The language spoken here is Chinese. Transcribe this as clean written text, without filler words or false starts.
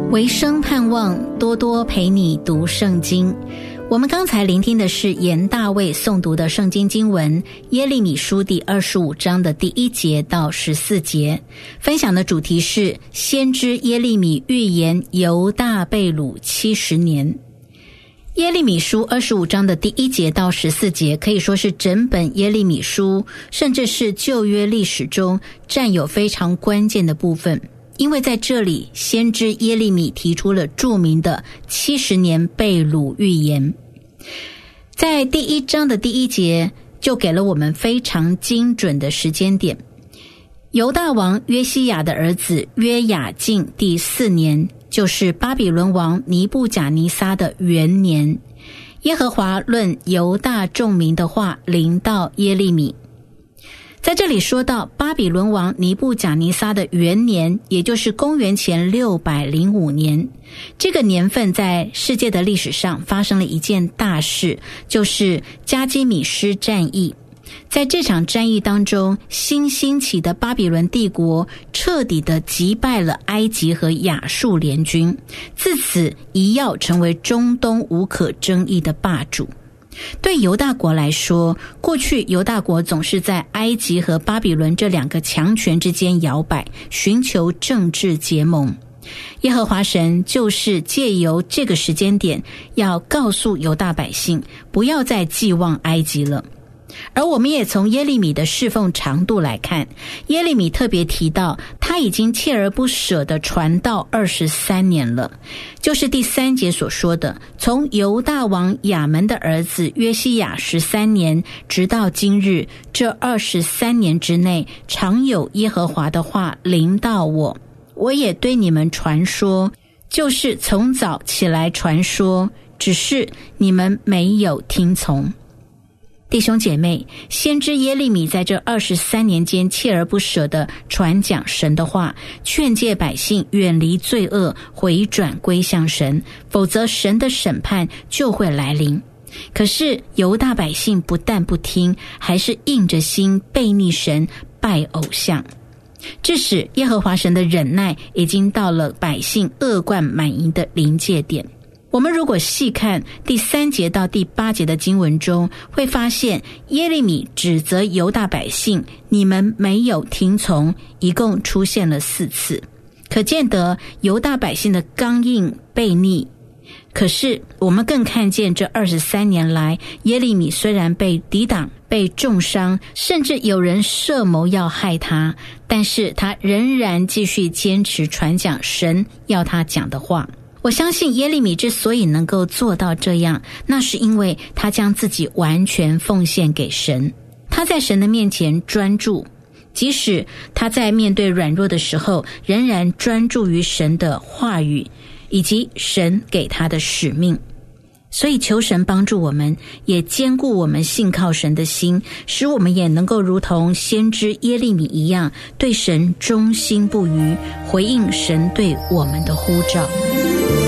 唯生盼望多多陪你读圣经。我们刚才聆听的是严大卫诵读的圣经经文耶利米书第25章的第1节到14节，分享的主题是先知耶利米预言犹大被掳70年。耶利米书25章的第1节到14节可以说是整本耶利米书甚至是旧约历史中占有非常关键的部分，因为在这里先知耶利米提出了著名的70年被掳预言。在第1章的第1节就给了我们非常精准的时间点，犹大王约西亚的儿子约雅敬第4年，就是巴比伦王尼布甲尼撒的元年，耶和华论犹大众民的话临到耶利米。在这里说到巴比伦王尼布甲尼撒的元年，也就是公元前605年，这个年份在世界的历史上发生了一件大事，就是加基米施战役。在这场战役当中，新兴起的巴比伦帝国彻底的击败了埃及和亚述联军，自此一跃成为中东无可争议的霸主。对犹大国来说，过去犹大国总是在埃及和巴比伦这两个强权之间摇摆，寻求政治结盟。耶和华神就是借由这个时间点，要告诉犹大百姓，不要再寄望埃及了。而我们也从耶利米的侍奉长度来看，耶利米特别提到他已经锲而不舍地传道23年了，就是第3节所说的，从犹大王亚门的儿子约西亚13年直到今日，这23年之内，常有耶和华的话临到我，我也对你们传说，就是从早起来传说，只是你们没有听从。弟兄姐妹，先知耶利米在这23年间锲而不舍地传讲神的话，劝诫百姓远离罪恶，回转归向神，否则神的审判就会来临。可是犹大百姓不但不听，还是硬着心背逆神，拜偶像，致使耶和华神的忍耐已经到了百姓恶贯满盈的临界点。我们如果细看第3节到第8节的经文中，会发现耶利米指责犹大百姓，你们没有听从，一共出现了4次，可见得犹大百姓的刚硬悖逆。可是我们更看见这23年来，耶利米虽然被抵挡，被重伤，甚至有人设谋要害他，但是他仍然继续坚持传讲神要他讲的话。我相信耶利米之所以能够做到这样，那是因为他将自己完全奉献给神，他在神的面前专注，即使他在面对软弱的时候，仍然专注于神的话语以及神给他的使命。所以求神帮助我们，也坚固我们信靠神的心，使我们也能够如同先知耶利米一样，对神忠心不渝，回应神对我们的呼召。